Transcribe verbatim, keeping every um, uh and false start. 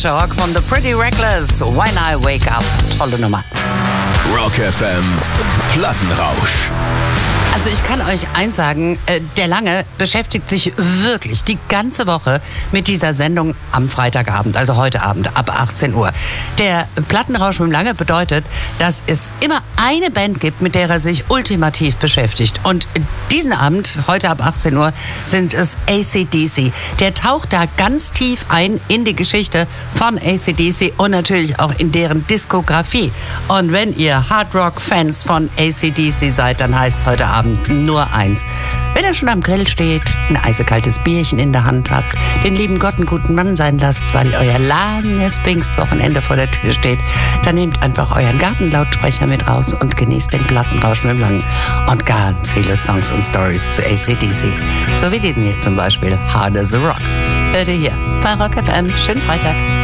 Rock von The Pretty Reckless, When I Wake Up. Tolle Nummer. Rock F M, Plattenrausch. Also ich kann euch eins sagen, der Lange beschäftigt sich wirklich die ganze Woche mit dieser Sendung am Freitagabend, also heute Abend ab achtzehn Uhr. Der Plattenrausch mit dem Lange bedeutet, dass es immer eine Band gibt, mit der er sich ultimativ beschäftigt. Und diesen Abend, heute ab achtzehn Uhr, sind es A C D C. Der taucht da ganz tief ein in die Geschichte von A C D C und natürlich auch in deren Diskografie. Und wenn ihr Hardrock-Fans von A C D C seid, dann heißt es heute Abend nur eins. Wenn ihr schon am Grill steht, ein eisekaltes Bierchen in der Hand habt, den lieben Gott einen guten Mann sein lasst, weil euer langes Pfingstwochenende vor der Tür steht, dann nehmt einfach euren Gartenlautsprecher mit raus und genießt den Plattenrausch mit dem Langen und ganz viele Songs und Stories zu A C D C. So wie diesen hier zum Beispiel, Hard as a Rock. Hört ihr hier bei Rock F M. Schönen Freitag.